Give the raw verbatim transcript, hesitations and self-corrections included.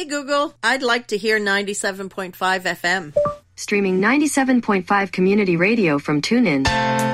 Google, I'd like to hear ninety-seven point five F M. Streaming ninety-seven point five Community Radio from TuneIn.